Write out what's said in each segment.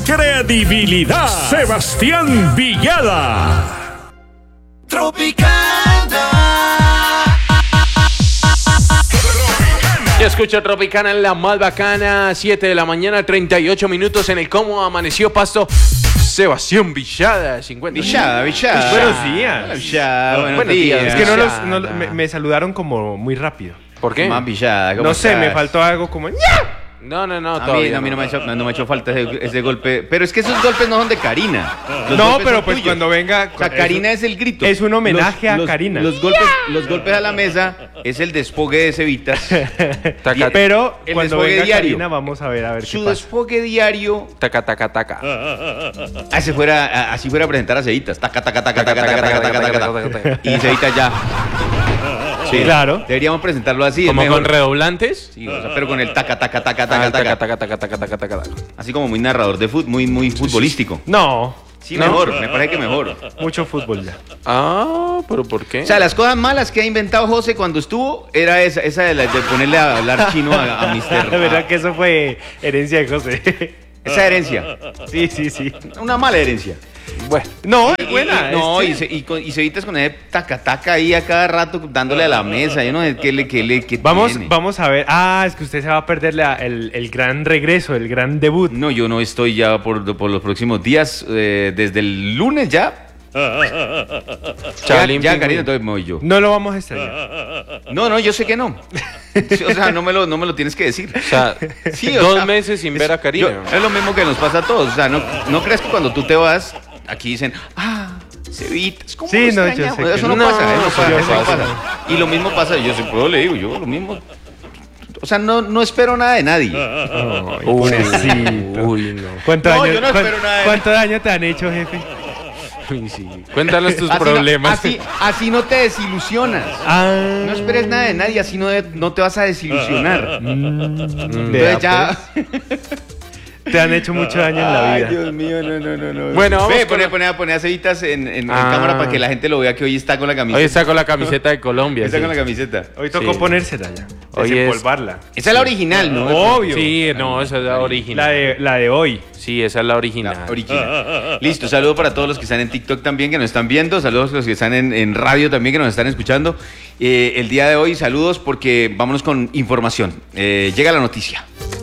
credibilidad. Sebastián Villada. Tropicana. Yo escucho Tropicana en la más bacana, 7 de la mañana, 38 minutos en el cómo amaneció Pasto. Sebastián Villada, 50. Villada. Buenos días. Villada, Buenos días. Es que Villada. me saludaron como muy rápido. ¿Por qué? Más Villada. ¿cómo No sé, estás? me faltó algo como... No, A mí todavía no me ha hecho falta ese golpe. Pero es que esos golpes no son de Karina. Los No, golpes pero son pues tuyos. cuando venga... O sea, Karina es el grito. Es un homenaje a Karina. Los golpes a la mesa es el despogue de Cevitas. Pero El cuando desfogue venga diario. Karina vamos a ver qué Su pasa. despogue diario. Taca. Así fuera a presentar a Cevitas. Taca. Y Cevitas ya. Sí, Claro. Deberíamos presentarlo así. es ¿Como mejor. con redoblantes? Sí, o sea, pero con el taca. Taca. Así como muy narrador de fútbol, muy futbolístico. No, Sí, ¿No? mejor, me parece que mejor. mucho fútbol ya. Ah, ¿pero por qué? O sea, las cosas malas que ha inventado José cuando estuvo era esa de ponerle a hablar chino a Mister. La verdad que eso fue herencia de José. Esa herencia. Sí. Una mala herencia. Bueno, No, es buena. No, es- y Cevitas con ese taca ahí a cada rato dándole a la mesa. Yo no sé qué tiene. Vamos a ver. Es que usted se va a perder el gran regreso, el gran debut. No, yo no estoy ya por los próximos días. Desde el lunes ya. Chavalín, Ya, pingüino. Karina, entonces me voy yo. No lo vamos a extrañar. No, yo sé que no. Sí, o sea, no me lo tienes que decir. o sea, Sí, o 2 sea, meses sin ver a Karina. Es lo mismo que nos pasa a todos. O sea, no creas que cuando tú te vas, aquí dicen, Cevitas, ¿cómo Sí, lo no, yo extrañamos? sé que Eso no. no pasa, No, eso sí, no pasa. pasa. Y lo mismo pasa, yo siempre le digo, yo lo mismo. O sea, no espero nada de nadie. Ay, pobrecito. Uy, no. ¿Cuánto No, daño, yo no espero nada de- ¿Cuánto daño te han hecho, jefe? Uy, sí. Cuéntanos tus Así no- problemas. así no te desilusionas. No esperes nada de nadie, así no te vas a desilusionar. Entonces ya... Te han hecho mucho daño en la vida. Ay, Dios mío, no. Bueno, vamos Ve, con pone a Cevitas en Ah. cámara para que la gente lo vea que hoy está con la camiseta. Hoy está con la camiseta de Colombia. Está sí. con la camiseta. Hoy tocó Sí. ponérsela ya. Hoy es- Desempolvarla. Esa es la original, ¿no? Obvio. Sí, no, esa es la original. La de hoy. Sí, esa es la original. La original. Listo, saludo para todos los que están en TikTok también, que nos están viendo. Saludos a los que están en radio también, que nos están escuchando. El día de hoy, saludos porque vámonos con información. Llega la noticia.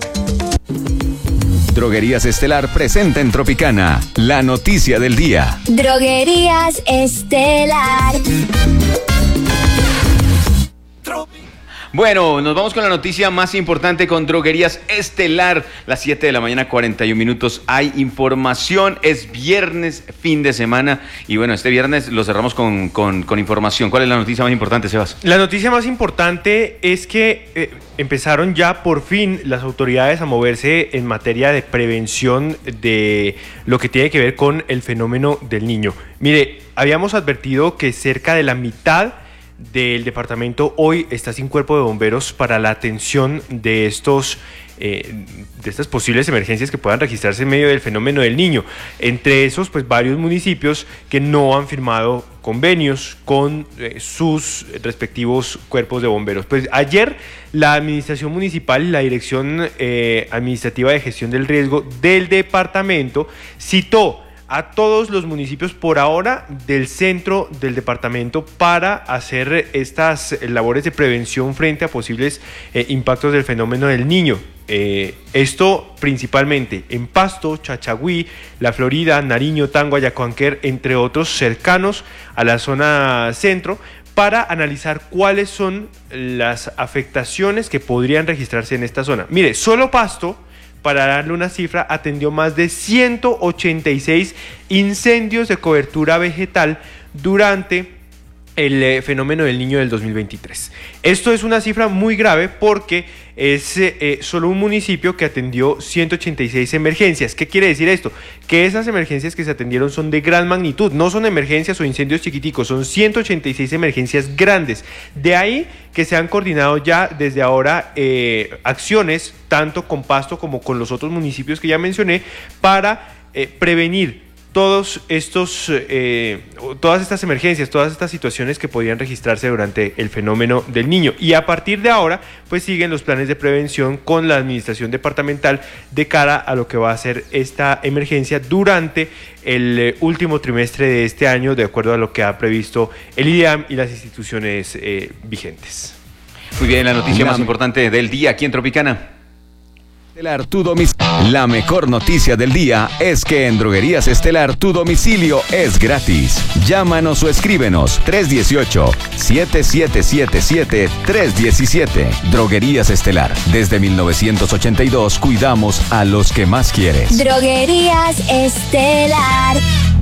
Droguerías Estelar presenta en Tropicana la noticia del día. Droguerías Estelar. Bueno, nos vamos con la noticia más importante con Droguerías Estelar. Las 7 de la mañana, 41 minutos. Hay información. Es viernes, fin de semana. Y bueno, este viernes lo cerramos con información. ¿Cuál es la noticia más importante, Sebas? La noticia más importante es que empezaron ya por fin las autoridades a moverse en materia de prevención de lo que tiene que ver con el fenómeno del niño. Mire, habíamos advertido que cerca de la mitad del departamento hoy está sin cuerpo de bomberos para la atención de estas posibles emergencias que puedan registrarse en medio del fenómeno del niño. Entre esos, pues varios municipios que no han firmado convenios con sus respectivos cuerpos de bomberos. Pues ayer la administración municipal y la Dirección Administrativa de Gestión del Riesgo del departamento citó a todos los municipios por ahora del centro del departamento para hacer estas labores de prevención frente a posibles impactos del fenómeno del niño. Esto principalmente en Pasto, Chachagüí, La Florida, Nariño, Tangua, Yacuanquer, entre otros cercanos a la zona centro, para analizar cuáles son las afectaciones que podrían registrarse en esta zona. Mire, solo Pasto, para darle una cifra, atendió más de 186 incendios de cobertura vegetal durante el fenómeno del niño del 2023. Esto es una cifra muy grave porque es solo un municipio que atendió 186 emergencias. ¿Qué quiere decir esto? Que esas emergencias que se atendieron son de gran magnitud, no son emergencias o incendios chiquiticos, son 186 emergencias grandes. De ahí que se han coordinado ya desde ahora acciones, tanto con Pasto como con los otros municipios que ya mencioné, para prevenir todas estas emergencias, todas estas situaciones que podían registrarse durante el fenómeno del Niño. Y a partir de ahora, pues siguen los planes de prevención con la administración departamental de cara a lo que va a ser esta emergencia durante el último trimestre de este año, de acuerdo a lo que ha previsto el IDEAM y las instituciones vigentes. Muy bien, la noticia más importante del día aquí en Tropicana. Estelar, la mejor noticia del día es que en Droguerías Estelar tu domicilio es gratis. Llámanos o escríbenos 318-7777-317. Droguerías Estelar. Desde 1982 cuidamos a los que más quieres. Droguerías Estelar.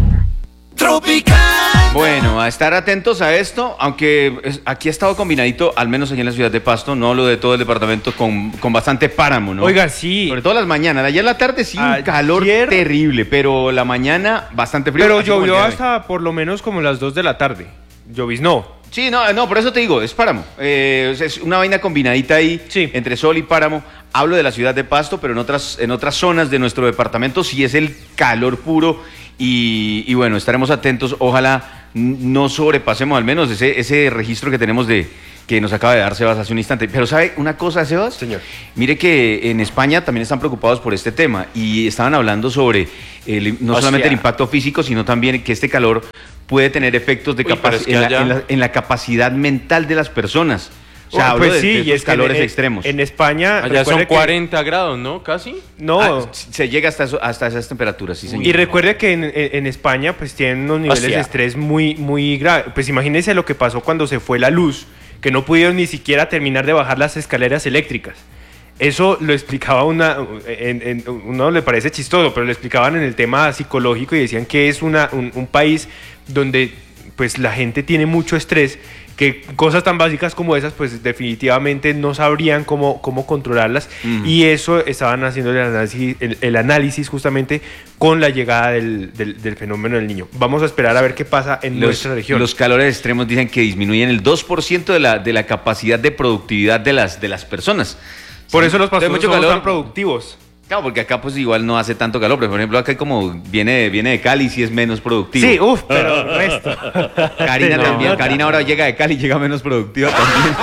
Bueno, a estar atentos a esto, aunque aquí ha estado combinadito, al menos aquí en la ciudad de Pasto, no hablo de todo el departamento, con bastante páramo, ¿no? Oiga, sí. Sobre todo las mañanas. Ayer en la tarde sí, un calor terrible, pero la mañana bastante frío. Pero llovió hasta por lo menos como las 2 de la tarde. Lloviznó. Sí, no, por eso te digo, es páramo. Es una vaina combinadita ahí, sí, entre sol y páramo. Hablo de la ciudad de Pasto, pero en otras zonas de nuestro departamento sí es el calor puro. Y bueno, estaremos atentos, ojalá no sobrepasemos al menos ese registro que tenemos que nos acaba de dar Sebas hace un instante. Pero ¿sabe una cosa, Sebas? Señor. Mire que en España también están preocupados por este tema y estaban hablando sobre no solamente el impacto físico, sino también que este calor puede tener efectos en la capacidad mental de las personas. O sea, hablo de estos calores extremos. En España... Allá son 40 grados, ¿no? Casi. No. Se llega hasta esas temperaturas, sí, señor. Y recuerde que en España pues tienen unos niveles de estrés muy, muy graves. Pues imagínense lo que pasó cuando se fue la luz, que no pudieron ni siquiera terminar de bajar las escaleras eléctricas. Eso lo explicaba uno le parece chistoso, pero lo explicaban en el tema psicológico y decían que es un país donde pues la gente tiene mucho estrés, que cosas tan básicas como esas pues definitivamente no sabrían cómo controlarlas, y eso estaban haciendo el análisis justamente con la llegada del fenómeno del Niño. Vamos a esperar a ver qué pasa en nuestra región. Los calores extremos dicen que disminuyen el 2% de la capacidad de productividad de las personas. Por eso los pastores son calor, tan productivos. Claro, porque acá pues igual no hace tanto calor, pero por ejemplo acá como viene de Cali, sí es menos productivo. Sí, pero el resto. Karina también, Karina ahora llega de Cali, llega menos productiva también.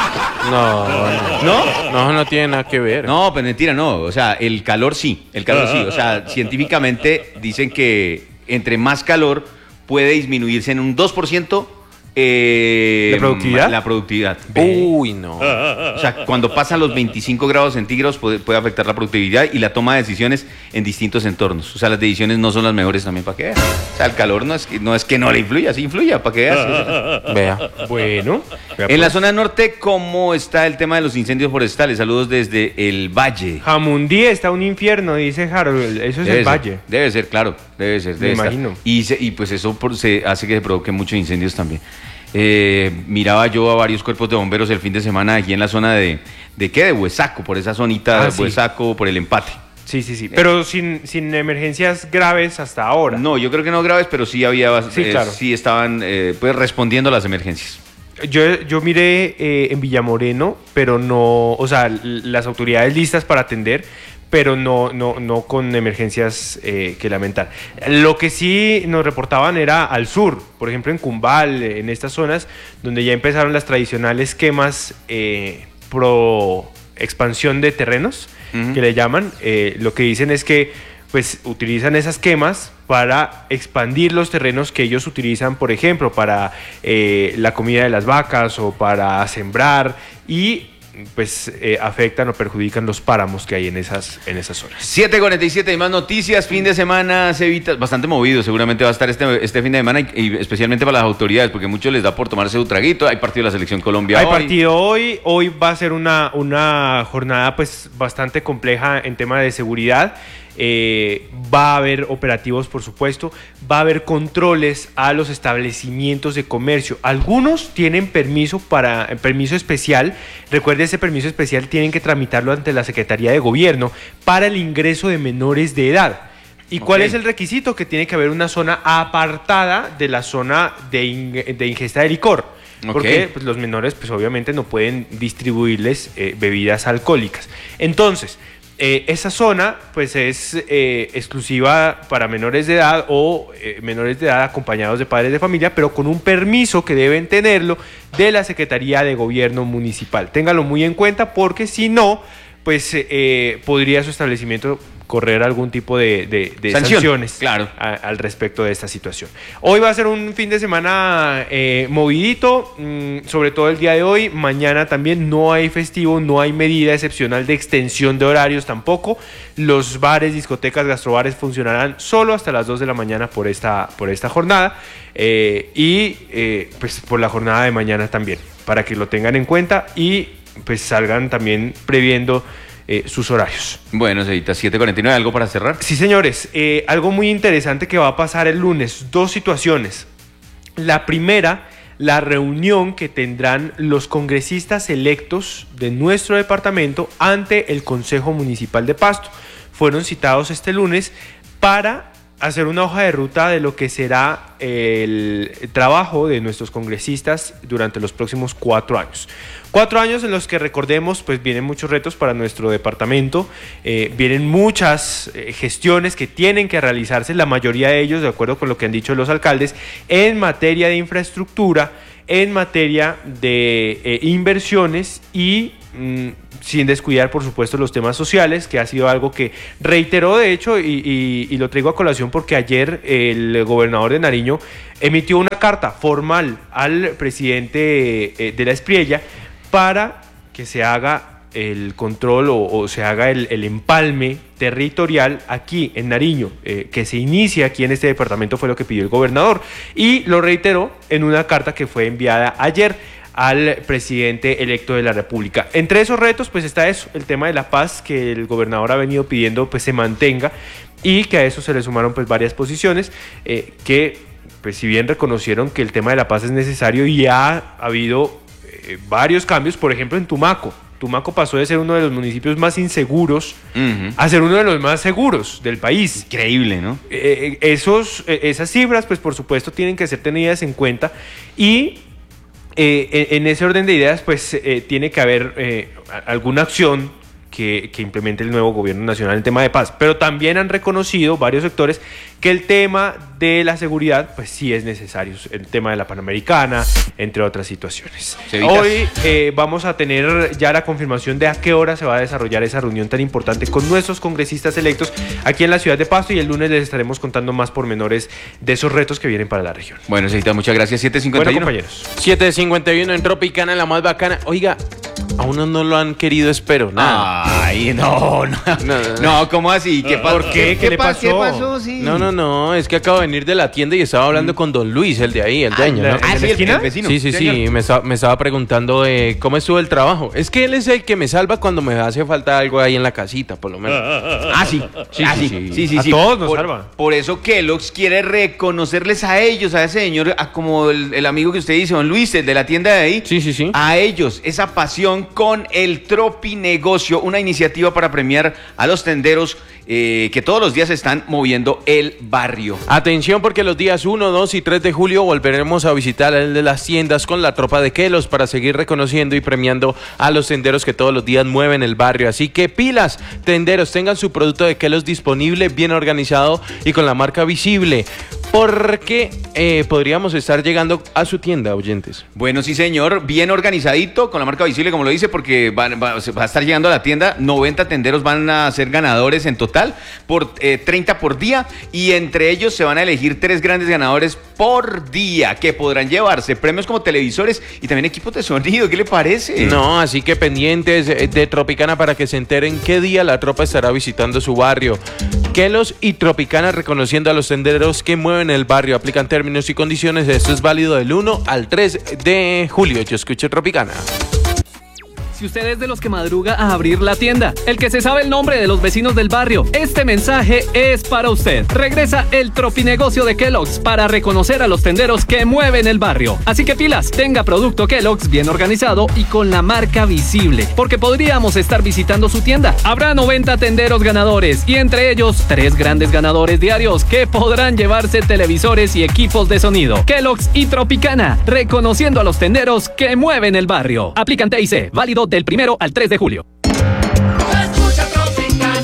No tiene nada que ver. No, pues mentira, no, o sea, el calor sí, o sea, científicamente dicen que entre más calor puede disminuirse en un 2%. ¿La productividad? La productividad. Uy, no. O sea, cuando pasan los 25 grados centígrados puede afectar la productividad y la toma de decisiones en distintos entornos. O sea, las decisiones no son las mejores también para que veas. O sea, el calor no es que no le influya, sí influya para que veas. Vea. Bueno. En la zona norte, ¿cómo está el tema de los incendios forestales? Saludos desde el Valle. Jamundí está un infierno, dice Harold. Eso es el Valle. Debe ser, claro. Debe ser. Imagino. Y pues eso se hace que se provoquen muchos incendios también. Miraba yo a varios cuerpos de bomberos el fin de semana aquí en la zona de Huesaco, por esa zonita de Huesaco, por el Empate. Sí. Pero sin emergencias graves hasta ahora. No, yo creo que no graves, pero sí había, claro. Sí estaban pues respondiendo a las emergencias. Yo miré en Villamoreno, pero no, o sea, las autoridades listas para atender, pero no con emergencias que lamentar. Lo que sí nos reportaban era al sur, por ejemplo en Cumbal, en estas zonas donde ya empezaron las tradicionales quemas pro expansión de terrenos, que le llaman. Lo que dicen es que pues utilizan esas quemas para expandir los terrenos que ellos utilizan, por ejemplo, para la comida de las vacas o para sembrar, y pues afectan o perjudican los páramos que hay en esas zonas. 7:47 y más noticias. Fin de semana se evita, bastante movido seguramente va a estar este fin de semana, y especialmente para las autoridades, porque muchos les da por tomarse un traguito. Hay partido de la Selección Colombia hoy. Hay partido hoy va a ser una jornada pues bastante compleja en tema de seguridad. Va a haber operativos, por supuesto, va a haber controles a los establecimientos de comercio. Algunos tienen permiso especial. Recuerde, ese permiso especial tienen que tramitarlo ante la Secretaría de Gobierno para el ingreso de menores de edad. ¿Y cuál es el requisito? Que tiene que haber una zona apartada de la zona de ingesta de licor. Porque pues, los menores pues obviamente no pueden distribuirles bebidas alcohólicas. Entonces, Esa zona pues es exclusiva para menores de edad o menores de edad acompañados de padres de familia, pero con un permiso que deben tenerlo de la Secretaría de Gobierno Municipal. Téngalo muy en cuenta porque si no, pues podría su establecimiento correr algún tipo de sanciones claro. Al respecto de esta situación. Hoy va a ser un fin de semana movidito, sobre todo el día de hoy. Mañana también no hay festivo, no hay medida excepcional de extensión de horarios tampoco. Los bares, discotecas, gastrobares funcionarán solo hasta las 2 de la mañana por esta jornada pues por la jornada de mañana también, para que lo tengan en cuenta y pues salgan también previendo sus horarios. Bueno, Cevita, 7:49, ¿algo para cerrar? Sí, señores, algo muy interesante que va a pasar el lunes, 2 situaciones. La primera, la reunión que tendrán los congresistas electos de nuestro departamento ante el Consejo Municipal de Pasto. Fueron citados este lunes para hacer una hoja de ruta de lo que será el trabajo de nuestros congresistas durante los próximos 4 años. 4 años en los que, recordemos, pues vienen muchos retos para nuestro departamento, vienen muchas gestiones que tienen que realizarse, la mayoría de ellos, de acuerdo con lo que han dicho los alcaldes, en materia de infraestructura, en materia de inversiones y sin descuidar, por supuesto, los temas sociales, que ha sido algo que reiteró, de hecho, y lo traigo a colación porque ayer el gobernador de Nariño emitió una carta formal al presidente de la Espriella para que se haga el control o se haga el empalme territorial aquí en Nariño, que se inicie aquí en este departamento, fue lo que pidió el gobernador y lo reiteró en una carta que fue enviada ayer al presidente electo de la República. Entre esos retos pues está eso, el tema de la paz que el gobernador ha venido pidiendo pues se mantenga y que a eso se le sumaron pues varias posiciones que pues si bien reconocieron que el tema de la paz es necesario y ha habido varios cambios, por ejemplo en Tumaco. Tumaco pasó de ser uno de los municipios más inseguros a ser uno de los más seguros del país. Increíble, ¿no? Esas cifras pues por supuesto tienen que ser tenidas en cuenta y en ese orden de ideas pues tiene que haber alguna acción que implemente el nuevo gobierno nacional en tema de paz, pero también han reconocido varios sectores que el tema de la seguridad pues sí es necesario, el tema de la Panamericana, entre otras situaciones. Hoy vamos a tener ya la confirmación de a qué hora se va a desarrollar esa reunión tan importante con nuestros congresistas electos aquí en la ciudad de Pasto y el lunes les estaremos contando más pormenores de esos retos que vienen para la región. Bueno, Cevita, muchas gracias. 7:51. Bueno, compañeros. 7:51 en Tropicana, la más bacana. Oiga, a uno no lo han querido, espero, nada. Ay, no, ¿cómo así? ¿Qué pasó? ¿Por qué? ¿Qué le pasó? ¿Qué pasó? Sí. No, es que acabo de venir de la tienda y estaba hablando con don Luis, el de ahí, el dueño, ¿no? ¿Sí, el vecino? Sí, me estaba preguntando cómo estuvo el trabajo. Es que él es el que me salva cuando me hace falta algo ahí en la casita, por lo menos. Sí. A todos nos salva. Por eso Kellogg's quiere reconocerles a ellos, a ese señor, como el amigo que usted dice, don Luis, el de la tienda de ahí. Sí. A ellos, esa pasión con el Tropi Negocio, una iniciativa para premiar a los tenderos que todos los días están moviendo el barrio. Atención porque los días 1, 2 y 3 de julio volveremos a visitar el de las tiendas con la tropa de Kellogg's para seguir reconociendo y premiando a los tenderos que todos los días mueven el barrio. Así que pilas, tenderos, tengan su producto de Kellogg's disponible, bien organizado y con la marca visible. Porque podríamos estar llegando a su tienda, oyentes. Bueno, sí, señor, bien organizadito, con la marca visible, como lo dice, porque va a estar llegando a la tienda. 90 tenderos van a ser ganadores en total, por 30 por día, y entre ellos se van a elegir 3 grandes ganadores por día, que podrán llevarse premios como televisores y también equipos de sonido. ¿Qué le parece? No, así que pendientes de Tropicana para que se enteren qué día la tropa estará visitando su barrio. Kellogg's y Tropicana reconociendo a los tenderos que mueven el barrio. Aplican términos y condiciones. Esto es válido del 1 al 3 de julio. Yo escucho Tropicana. Si usted es de los que madruga a abrir la tienda, el que se sabe el nombre de los vecinos del barrio, este mensaje es para usted. Regresa el Tropinegocio de Kellogg's para reconocer a los tenderos que mueven el barrio. Así que pilas, tenga producto Kellogg's bien organizado y con la marca visible, porque podríamos estar visitando su tienda. Habrá 90 tenderos ganadores y entre ellos 3 grandes ganadores diarios que podrán llevarse televisores y equipos de sonido. Kellogg's y Tropicana, reconociendo a los tenderos que mueven el barrio. Aplican TIC, válido del 1 al 3 de julio. Escucha Tropicana.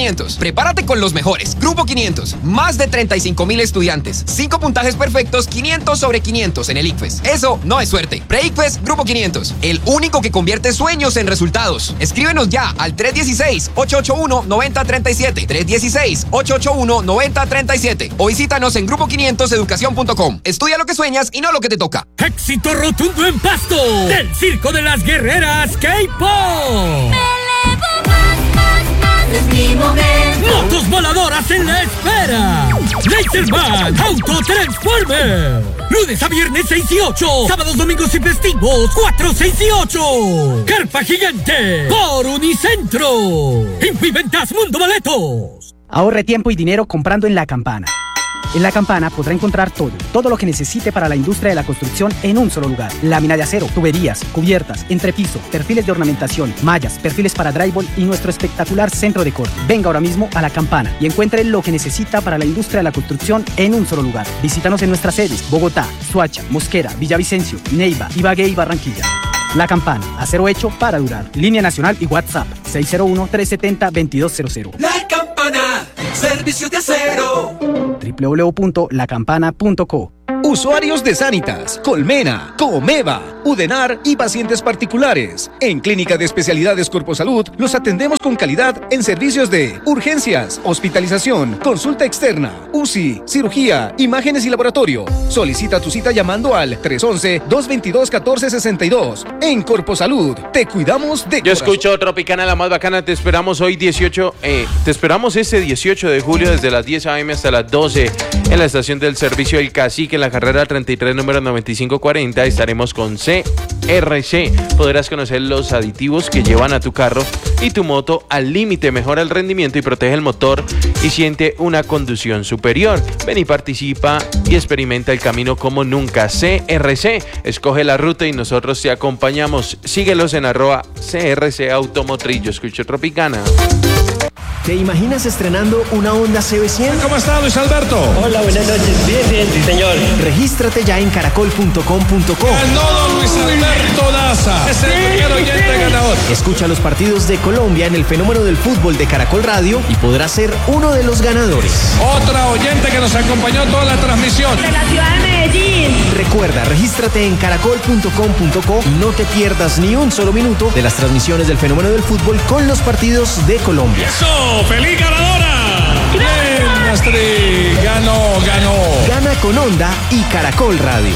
500. Prepárate con los mejores. Grupo 500. Más de 35,000 estudiantes. 5 puntajes perfectos, 500 sobre 500 en el ICFES. Eso no es suerte. Pre-ICFES Grupo 500. El único que convierte sueños en resultados. Escríbenos ya al 316-881-9037. 316-881-9037. O visítanos en grupo500educación.com. Estudia lo que sueñas y no lo que te toca. Éxito rotundo en Pasto del Circo de las Guerreras K-Pop. Es mi momento. Motos voladoras en la espera. Laserman Auto Transformer. Lunes a viernes 6 y 8. Sábados, domingos y festivos 4, 6 y 8. Carpa gigante por Unicentro. Infiventas Mundo Boletos. Ahorre tiempo y dinero comprando en La Campana. En La Campana podrá encontrar todo lo que necesite para la industria de la construcción en un solo lugar. Lámina de acero, tuberías, cubiertas, entrepiso, perfiles de ornamentación, mallas, perfiles para drywall y nuestro espectacular centro de corte. Venga ahora mismo a La Campana y encuentre lo que necesita para la industria de la construcción en un solo lugar. Visítanos en nuestras sedes: Bogotá, Soacha, Mosquera, Villavicencio, Neiva, Ibagué y Barranquilla. La Campana, acero hecho para durar. Línea nacional y WhatsApp 601-370-2200. La Campana, servicios de acero. www.lacampana.co. Usuarios de Sanitas, Colmena, Comeva, Udenar y pacientes particulares. En Clínica de Especialidades Corpo Salud los atendemos con calidad en servicios de urgencias, hospitalización, consulta externa, UCI, cirugía, imágenes y laboratorio. Solicita tu cita llamando al 311-222-1462. En Corpo Salud, te cuidamos de Yo corazón. escucho Tropicana, la más bacana. Te esperamos hoy te esperamos este 18 de julio desde las 10 a.m. hasta las 12 en la estación del servicio El Cacique, en la carrera 33, número 9540. Estaremos con CRC. Podrás conocer los aditivos que llevan a tu carro y tu moto al límite. Mejora el rendimiento y protege el motor y siente una conducción superior. Ven y participa y experimenta el camino como nunca. CRC. Escoge la ruta y nosotros te acompañamos. Síguelos en @CRC Automotriz. Yo escucho Tropicana. ¿Te imaginas estrenando una Honda CB100? ¿Cómo está, Luis Alberto? Hola, buenas noches. Bien, sí, señor. Regístrate ya en caracol.com.co. Ganó Luis Alberto Daza. Es el primer oyente ganador. Escucha los partidos de Colombia en el fenómeno del fútbol de Caracol Radio y podrás ser uno de los ganadores. Otra oyente que nos acompañó toda la transmisión. De la ciudad de Medellín. Recuerda, regístrate en caracol.com.co y no te pierdas ni un solo minuto de las transmisiones del fenómeno del fútbol con los partidos de Colombia. ¡Eso! ¡Feliz ganadora! ¡Bien, Astrid! Ganó. Gana con Honda y Caracol Radio.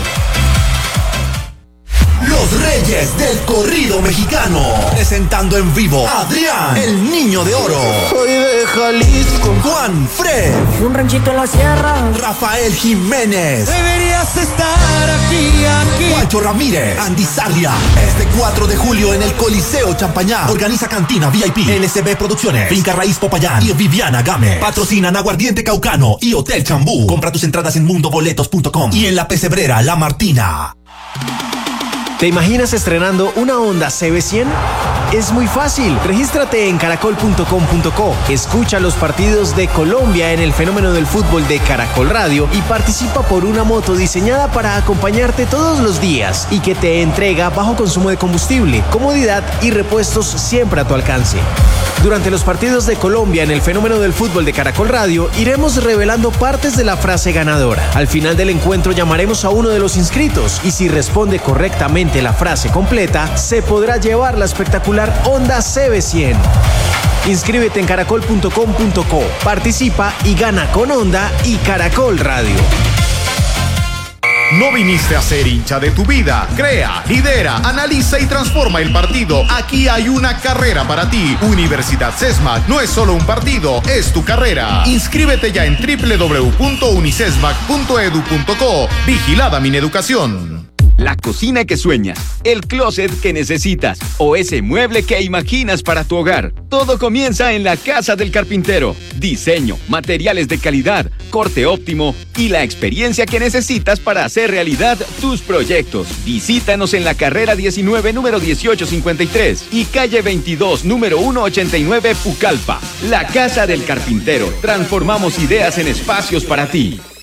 Los Reyes del Corrido Mexicano. Presentando en vivo Adrián, el Niño de Oro. Soy de Jalisco. Juan Fred. Un ranchito en la sierra. Rafael Jiménez. Deberías estar aquí. Juancho Ramírez. Andy Sarria. Este 4 de julio en el Coliseo Champañá. Organiza Cantina VIP. LCB Producciones. Finca Raíz Popayán. Y Viviana Game. Patrocinan Aguardiente Caucano y Hotel Chambú. Compra tus entradas en mundoboletos.com. Y en La Pesebrera, La Martina. ¿Te imaginas estrenando una Honda CB100? Es muy fácil. Regístrate en caracol.com.co. Escucha los partidos de Colombia en el fenómeno del fútbol de Caracol Radio y participa por una moto diseñada para acompañarte todos los días y que te entrega bajo consumo de combustible, comodidad y repuestos siempre a tu alcance. Durante los partidos de Colombia en el fenómeno del fútbol de Caracol Radio, iremos revelando partes de la frase ganadora. Al final del encuentro llamaremos a uno de los inscritos y si responde correctamente la frase completa, se podrá llevar la espectacular Honda CB100. Inscríbete en caracol.com.co, participa y gana con Honda y Caracol Radio. No viniste a ser hincha de tu vida. Crea, lidera, analiza y transforma el partido. Aquí hay una carrera para ti. Universidad CESMAC no es solo un partido, es tu carrera. Inscríbete ya en www.unicesmac.edu.co. Vigilada Mineducación. La cocina que sueñas, el closet que necesitas o ese mueble que imaginas para tu hogar. Todo comienza en la Casa del Carpintero. Diseño, materiales de calidad, corte óptimo y la experiencia que necesitas para hacer realidad tus proyectos. Visítanos en la carrera 19, número 1853 y calle 22, número 189, Pucallpa. La Casa del Carpintero. Transformamos ideas en espacios para ti.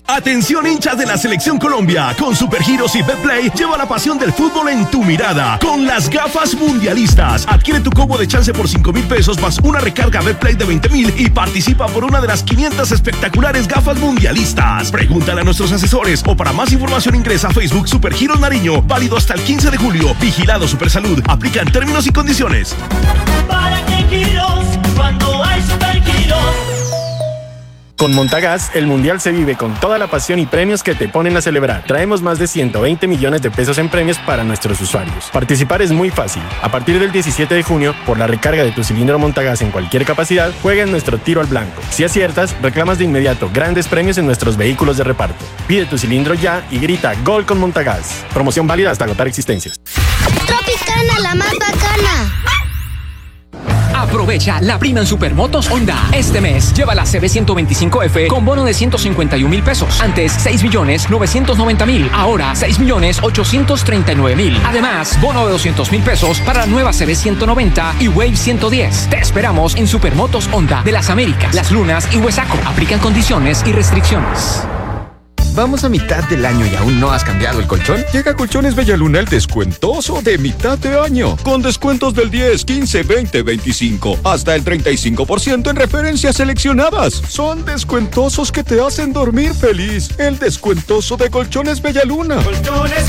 Atención hinchas de la Selección Colombia, con Supergiros y Betplay lleva la pasión del fútbol en tu mirada, con las gafas mundialistas. Adquiere tu combo de chance por 5,000 pesos más una recarga Betplay de 20,000 y participa por una de las 500 espectaculares gafas mundialistas. Pregúntale a nuestros asesores o para más información ingresa a Facebook Supergiros Nariño, válido hasta el 15 de julio. Vigilado Supersalud, aplican términos y condiciones. ¿Para qué giros cuando hay Supergiros? Con Montagás, el Mundial se vive con toda la pasión y premios que te ponen a celebrar. Traemos más de 120 millones de pesos en premios para nuestros usuarios. Participar es muy fácil. A partir del 17 de junio, por la recarga de tu cilindro Montagás en cualquier capacidad, juega en nuestro tiro al blanco. Si aciertas, reclamas de inmediato grandes premios en nuestros vehículos de reparto. Pide tu cilindro ya y grita ¡Gol con Montagás! Promoción válida hasta agotar existencias. Tropicana, la más bacana. Aprovecha la prima en Supermotos Honda. Este mes lleva la CB125F con bono de 151,000 pesos. Antes 6,990,000. Ahora 6,839,000. Además, bono de 200,000 pesos para la nueva CB190 y Wave 110. Te esperamos en Supermotos Honda de las Américas, Las Lunas y Huesaco. Aplican condiciones y restricciones. ¿Vamos a mitad del año y aún no has cambiado el colchón? Llega a Colchones Bellaluna el descuentoso de mitad de año. Con descuentos del 10, 15, 20, 25, hasta el 35% en referencias seleccionadas. Son descuentosos que te hacen dormir feliz. El descuentoso de Colchones Bellaluna. Colchones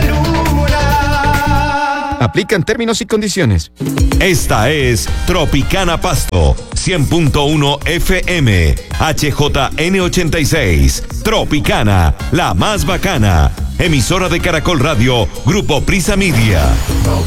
Bellaluna. Aplican términos y condiciones. Esta es Tropicana Pasto, 100.1 FM, HJN86. Tropicana, la más bacana. Emisora de Caracol Radio, Grupo Prisa Media.